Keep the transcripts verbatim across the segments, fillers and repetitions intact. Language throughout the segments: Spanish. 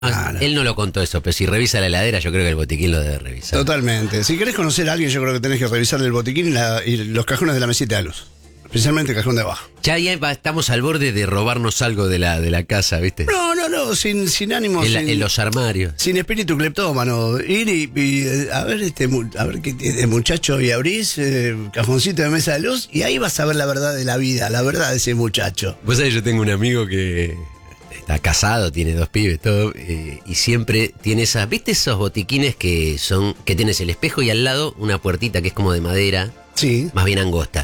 Claro. Él no lo contó eso, pero si revisa la heladera, yo creo que el botiquín lo debe revisar. Totalmente. Si querés conocer a alguien, yo creo que tenés que revisar el botiquín y, la, y los cajones de la mesita de luz. Especialmente el cajón de abajo. Ya ahí va- estamos al borde de robarnos algo de la, de la casa, ¿viste? No, no, no, sin, sin ánimo. En, la- sin, en los armarios. sin espíritu cleptómano. Ir y, y, eh, a ver este mu- a ver qué tiene muchacho y abrís eh, cajoncito de mesa de luz y ahí vas a ver la verdad de la vida, la verdad de ese muchacho. Vos sabés, yo tengo un amigo que está casado, tiene dos pibes, todo, eh, y siempre tiene esas, ¿viste esos botiquines que son, que tienes el espejo y al lado una puertita que es como de madera, Sí. más bien angosta?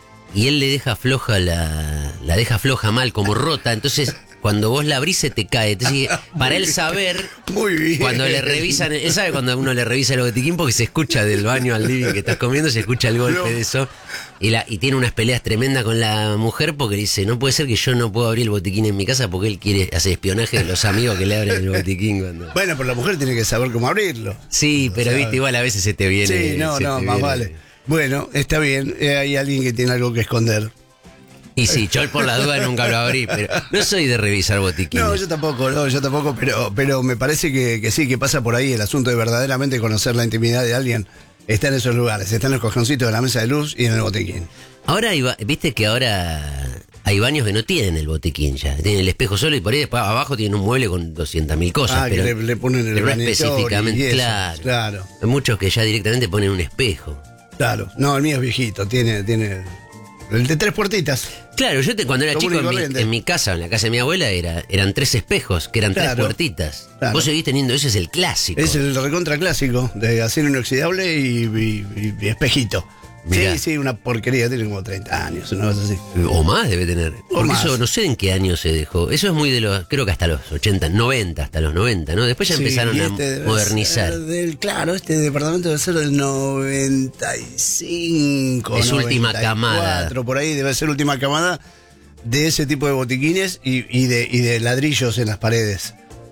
Y él le deja floja la, la deja floja mal, como rota, entonces cuando vos la abrís se te cae. Entonces, para él saber, Muy bien. cuando le revisan, él sabe cuando uno le revisa el botiquín porque se escucha del baño al living que estás comiendo, se escucha el golpe No. de eso. Y, la, y tiene unas peleas tremendas con la mujer porque dice, no puede ser que yo no puedo abrir el botiquín en mi casa porque él quiere hacer espionaje de los amigos que le abren el botiquín cuando... Bueno, pero la mujer tiene que saber cómo abrirlo. Sí, pero O sea, viste, igual a veces se te viene... Sí, no, se no, te más viene. vale. Bueno, está bien. eh, hay alguien que tiene algo que esconder. Y sí, yo por la duda nunca lo abrí, pero no soy de revisar botiquines. No, yo tampoco, no, yo tampoco, pero, pero me parece que, que sí, que pasa por ahí el asunto de verdaderamente conocer la intimidad de alguien. Está en esos lugares, está en los cojoncitos de la mesa de luz y en el botiquín. Ahora, hay ba- viste que ahora hay baños que no tienen el botiquín ya. Tienen el espejo solo y por ahí después abajo tienen un mueble con doscientas mil cosas. Ah, que pero, le, le ponen el pero no bañador específicamente, y eso, claro. claro, Hay muchos que ya directamente ponen un espejo. claro. No, el mío es viejito, tiene, tiene el de tres puertitas. Claro, yo te, cuando era Común chico y en mi, corriente. en mi casa, en la casa de mi abuela, era, eran tres espejos, que eran tres Claro, puertitas. claro. Vos seguís teniendo, ese es el clásico. Es el recontra clásico de acero inoxidable y, y- y espejito. Mirá. Sí, sí, una porquería, tiene como treinta años, una cosa así. O más debe tener. Porque más. eso no sé en qué año se dejó. Eso es muy de los, creo que hasta los ochenta, noventa, hasta los noventa, ¿no? Después ya Sí, empezaron y a este debe modernizar. ser del- claro, este departamento debe ser del noventa y cinco. Es última noventa y camada. cuatro, por ahí debe ser última camada de ese tipo de botiquines y, y de, y de ladrillos en las paredes.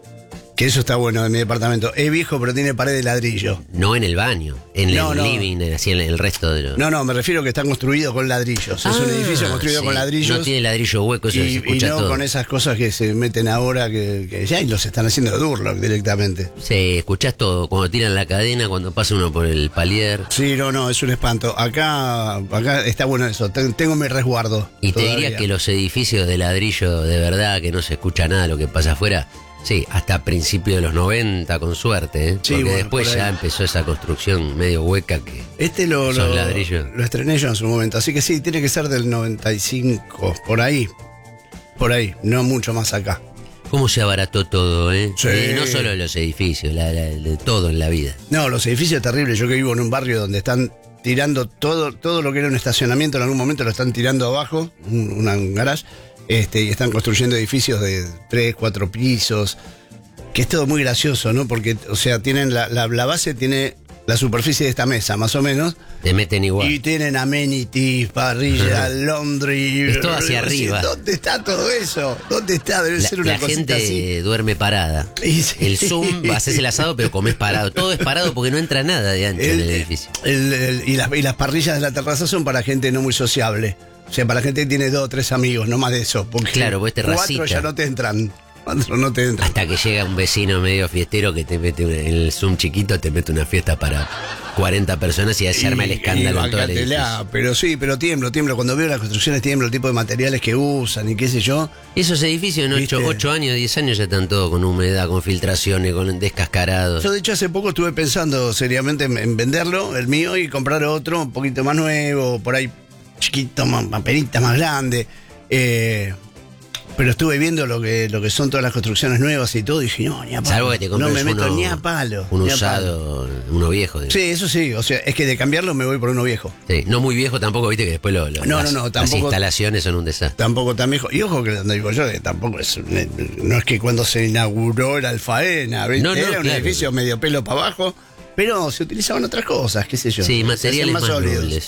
Que eso está bueno de mi departamento. Es viejo, pero tiene pared de ladrillo. No en el baño, en No, el no. living, así en el resto de los... No, no, me refiero que está construido con ladrillos. es un Ah, edificio construido sí. con ladrillos. No tiene ladrillo hueco, eso se y, y escucha no todo. con esas cosas que se meten ahora que, que ya y los están haciendo de Durlock directamente. Sí, escuchás todo, cuando tiran la cadena, cuando pasa uno por el palier. Sí, no, no, es un espanto. Acá, acá está bueno eso. Ten- Tengo mi resguardo. Y te todavía. diría que los edificios de ladrillo de verdad, que no se escucha nada lo que pasa afuera, sí, hasta principios de los noventa, con suerte, ¿eh? Sí, Porque bueno, después por ahí. ya empezó esa construcción medio hueca que... Este lo, Son lo, ladrillos. lo estrené yo en su momento. Así que sí, tiene que ser del noventa y cinco, por ahí. Por ahí, no mucho más acá. ¿Cómo se abarató todo, eh? Sí. Eh, no solo los edificios, la- la- de todo en la vida. No, los edificios terribles. Yo que vivo en un barrio donde están tirando todo, todo lo que era un estacionamiento, en algún momento lo están tirando abajo, un, una- un garage, este, y están construyendo edificios de tres, cuatro pisos, que es todo muy gracioso, ¿no? Porque, o sea, tienen la, la, la base tiene la superficie de esta mesa, más o menos, Te meten igual. y tienen amenities, parrilla, laundry. Es todo hacia no sé, arriba. ¿Dónde está todo eso? ¿Dónde está? Debe La, ser una la cosita gente así. duerme parada. Y sí. El Zoom, haces el asado, pero comes parado. Todo es parado porque no entra nada de ancho en el edificio. el- el- y, las, y las parrillas de la terraza son para gente no muy sociable. O sea, para gente que tiene dos o tres amigos, no más de eso. Porque Claro, pues cuatro terracita. ya no te entran. Cuatro no te entran. Hasta que llega un vecino medio fiestero que te mete una- en el Zoom chiquito, te mete una fiesta para cuarenta personas y ahí se arma el Y- escándalo y en todo el bancátela, edificio. pero sí, pero tiemblo, tiemblo. Cuando veo las construcciones tiemblo, el tipo de materiales que usan y qué sé yo. Esos edificios en ¿Viste? ocho años, diez años ya están todos con humedad, con filtraciones, con descascarados. Yo de hecho hace poco estuve pensando seriamente en, en venderlo, el mío, y comprar otro un poquito más nuevo, por ahí chiquito, más, más penita, más grande. Eh, pero estuve viendo lo que, lo que son todas las construcciones nuevas y todo, y dije, no, ni a palo. Salvo que te no compres me meto uno, ni a palo. un ni a usado, uno viejo. palo. digo. Sí, eso sí, o sea, es que de cambiarlo me voy por uno viejo. Sí, no muy viejo tampoco, viste que después lo, lo- No, las, no, no, las tampoco- instalaciones son un desastre. Tampoco tan viejo. Y ojo que donde digo yo, que tampoco es. No es que cuando se inauguró el Alfaena, ¿viste? No, no, era un claro. edificio medio pelo para abajo, pero se utilizaban otras cosas, qué sé yo. Sí, Se materiales hacían más sólidos. nobles.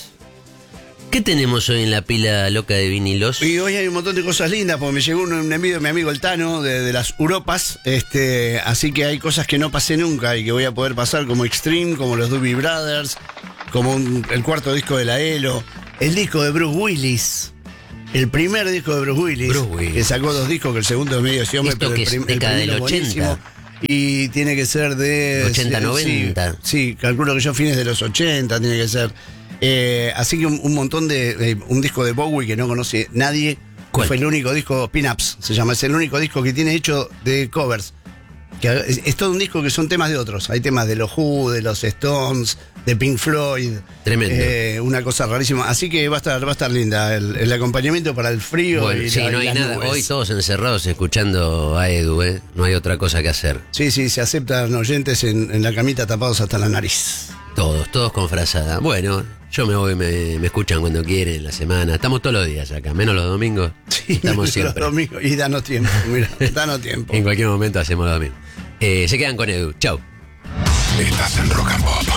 ¿Qué tenemos hoy en la pila loca de vinilos? Y hoy hay un montón de cosas lindas, porque me llegó un, un envío de mi amigo el Tano de, de las Europas, este, así que hay cosas que no pasé nunca y que voy a poder pasar, como Extreme, como los Doobie Brothers, como un- el cuarto disco de la Elo, el disco de Bruce Willis, el primer disco de Bruce Willis, Bruce Willis. que sacó dos discos, que el segundo es medio ese hombre, Esto pero que el, es prim- el década primero del buenísimo. ochenta. Y tiene que ser de... ochenta, noventa. Sí, sí, calculo que yo fines de los ochenta tiene que ser. Eh, así que un, un montón de... Eh, un disco de Bowie que no conoce nadie. ¿Cuál? Fue el único disco, Pin-Ups se llama, es el único disco que tiene hecho de covers. Que es, es todo un disco que son temas de otros. Hay temas de los Who, de los Stones, de Pink Floyd. Tremendo. Eh, una cosa rarísima. Así que va a estar, va a estar linda el, el acompañamiento para el frío. Bueno, y sí, la- no y hay las nada. nubes. Hoy todos encerrados escuchando a Edu, ¿eh? No hay otra cosa que hacer. Sí, sí, se aceptan oyentes en, en la camita tapados hasta la nariz. Todos, todos con frazada. Bueno, yo me voy, me, me escuchan cuando quieren, en la semana. Estamos todos los días acá, menos los domingos. Sí, Estamos los siempre. domingos. Y danos tiempo, mira, danos tiempo. En cualquier momento hacemos lo mismo. Eh, se quedan con Edu. Chau. Estás en Rock and Pop.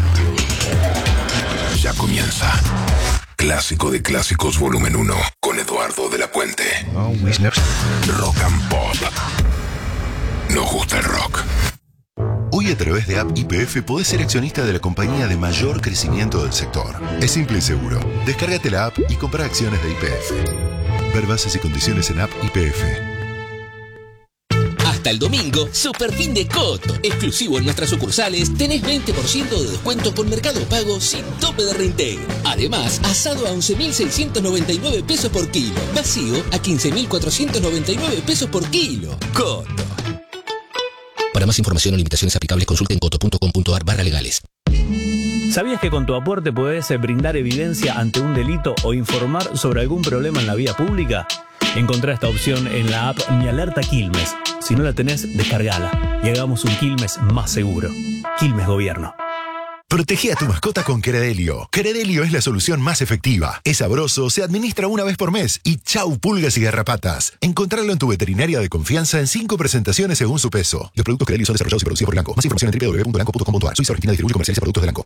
Ya comienza. Clásico de Clásicos Volumen uno con Eduardo de la Puente. Rock and Pop. Nos gusta el rock. Hoy a través de App Y P F podés ser accionista de la compañía de mayor crecimiento del sector. Es simple y seguro. Descárgate la app y compra acciones de Y P F. Ver bases y condiciones en App Y P F. Hasta el domingo, super fin de Coto. Exclusivo en nuestras sucursales, tenés veinte por ciento de descuento con Mercado Pago sin tope de reintegro. Además, asado a once mil seiscientos noventa y nueve pesos por kilo. Vacío a quince mil cuatrocientos noventa y nueve pesos por kilo. Coto. Para más información o limitaciones aplicables, consulten coto punto com punto ar barra legales. ¿Sabías que con tu aporte podés brindar evidencia ante un delito o informar sobre algún problema en la vía pública? Encontrá esta opción en la app Mi Alerta Quilmes. Si no la tenés, descargala y hagamos un Quilmes más seguro. Quilmes Gobierno. Protege a tu mascota con Credelio. Credelio es la solución más efectiva. Es sabroso, se administra una vez por mes y chau pulgas y garrapatas. Encontrarlo en tu veterinaria de confianza en cinco presentaciones según su peso. Los productos Credelio son desarrollados y producidos por Elanco. Más información en doble u doble u doble u punto elanco punto com punto ar. Suiza Argentina distribuye y comercializa productos de Elanco.